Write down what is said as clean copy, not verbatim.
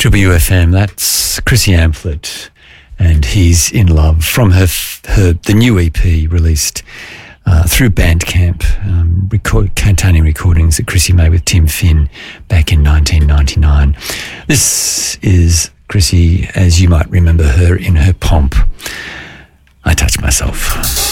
WFM, that's Chrissy Amphlett, and He's in Love, from the new EP released through Bandcamp, containing recordings that Chrissy made with Tim Finn back in 1999. This is Chrissy, as you might remember her in her pomp, I Touch Myself.